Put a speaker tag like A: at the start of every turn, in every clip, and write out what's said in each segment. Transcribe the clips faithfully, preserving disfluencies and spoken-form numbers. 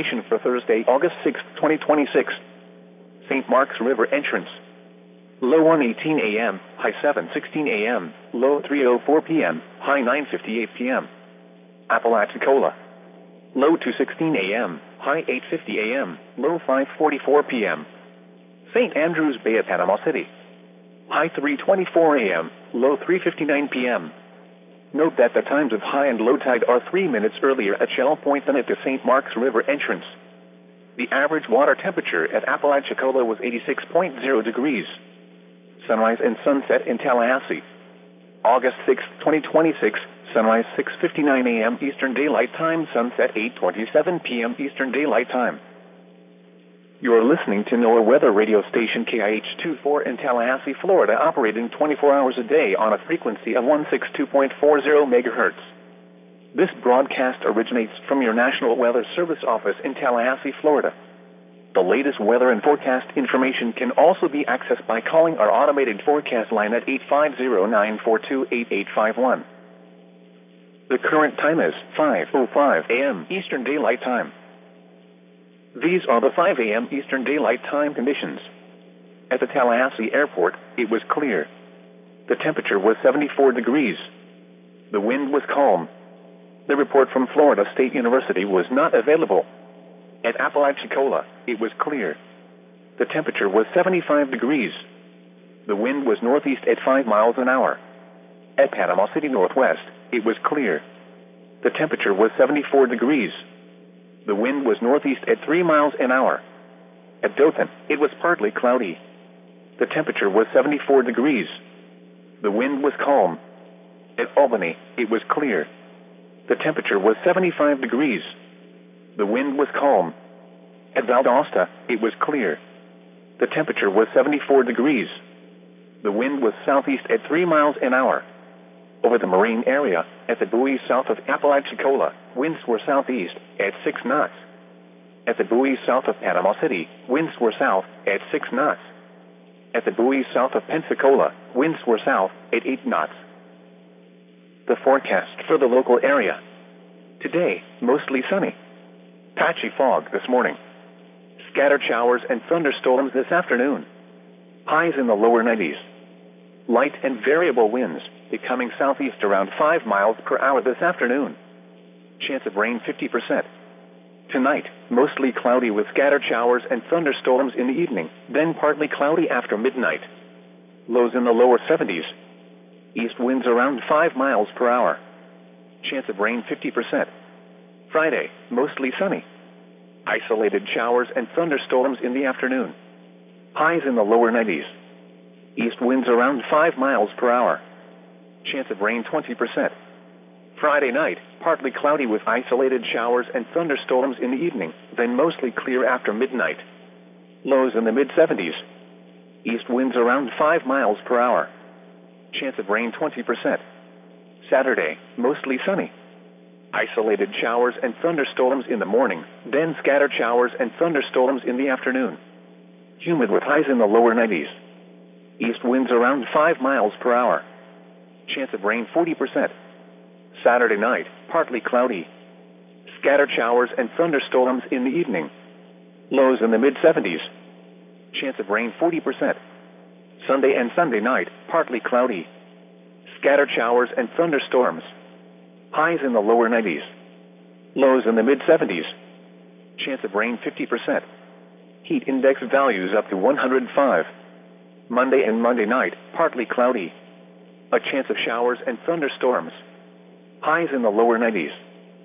A: information for Thursday, August sixth, twenty twenty-six. Saint Mark's River entrance. Low one eighteen a m, high seven sixteen a m, low three oh four p m, high nine fifty-eight p m Apalachicola. Low two sixteen a m, high eight fifty a m, low five forty-four p m Saint Andrews Bay at Panama City. High three twenty-four a m, low three fifty-nine p m Note that the times of high and low tide are three minutes earlier at Shell Point than at the Saint Mark's River entrance. The average water temperature at Apalachicola was eighty-six point zero degrees. Sunrise and sunset in Tallahassee. August sixth, twenty twenty-six, sunrise six fifty-nine a m Eastern Daylight Time, sunset eight twenty-seven p m Eastern Daylight Time. You are listening to NOAA weather radio station K I H twenty-four in Tallahassee, Florida, operating twenty-four hours a day on a frequency of one sixty-two point four zero megahertz. This broadcast originates from your National Weather Service office in Tallahassee, Florida. The latest weather and forecast information can also be accessed by calling our automated forecast line at eight five zero, nine four two, eight eight five one. The current time is five oh five a m Eastern Daylight Time. These are the five a m Eastern Daylight Time conditions. At the Tallahassee Airport, it was clear. The temperature was seventy-four degrees. The wind was calm. The report from Florida State University was not available. At Apalachicola, it was clear. The temperature was seventy-five degrees. The wind was northeast at five miles an hour. At Panama City Northwest, it was clear. The temperature was seventy-four degrees. The wind was northeast at three miles an hour. At Dothan, it was partly cloudy. The temperature was seventy-four degrees. The wind was calm. At Albany, it was clear. The temperature was seventy-five degrees. The wind was calm. At Valdosta, it was clear. The temperature was seventy-four degrees. The wind was southeast at three miles an hour. Over the marine area, at the buoys south of Apalachicola, winds were southeast at six knots. At the buoys south of Panama City, winds were south at six knots. At the buoys south of Pensacola, winds were south at eight knots. The forecast for the local area. Today, mostly sunny. Patchy fog this morning. Scattered showers and thunderstorms this afternoon. Highs in the lower nineties. Light and variable winds, becoming southeast around five miles per hour this afternoon. Chance of rain fifty percent. Tonight, mostly cloudy with scattered showers and thunderstorms in the evening, then partly cloudy after midnight. Lows in the lower seventies. East winds around five miles per hour. Chance of rain fifty percent. Friday, mostly sunny. Isolated showers and thunderstorms in the afternoon. Highs in the lower nineties. East winds around five miles per hour. Chance of rain twenty percent. Friday night, partly cloudy with isolated showers and thunderstorms in the evening, then mostly clear after midnight. Lows in the mid seventies. East winds around five miles per hour. Chance of rain twenty percent. Saturday, mostly sunny. Isolated showers and thunderstorms in the morning, then scattered showers and thunderstorms in the afternoon. Humid with highs in the lower nineties. East winds around five miles per hour. Chance of rain forty percent. Saturday night, partly cloudy. Scattered showers and thunderstorms in the evening. Lows in the mid seventies. Chance of rain forty percent. Sunday and Sunday night, partly cloudy. Scattered showers and thunderstorms. Highs in the lower nineties. Lows in the mid seventies. Chance of rain fifty percent. Heat index values up to one hundred five. Monday and Monday night, partly cloudy. A chance of showers and thunderstorms. Highs in the lower nineties.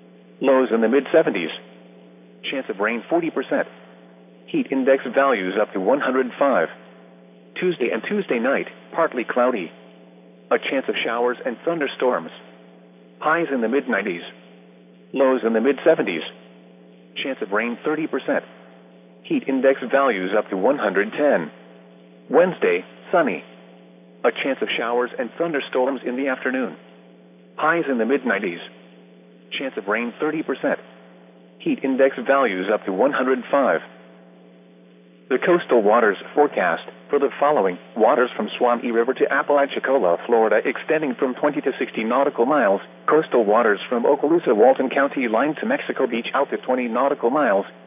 A: Lows in the mid seventies. Chance of rain forty percent. Heat index values up to one hundred five. Tuesday and Tuesday night, partly cloudy. A chance of showers and thunderstorms. Highs in the mid nineties. Lows in the mid seventies. Chance of rain thirty percent. Heat index values up to one hundred ten. Wednesday, sunny. A chance of showers and thunderstorms in the afternoon. Highs in the mid nineties. Chance of rain thirty percent. Heat index values up to one hundred five. The coastal waters forecast for the following: waters from Suwannee River to Apalachicola, Florida, extending from twenty to sixty nautical miles. Coastal waters from Okaloosa, Walton County line to Mexico Beach out to twenty nautical miles.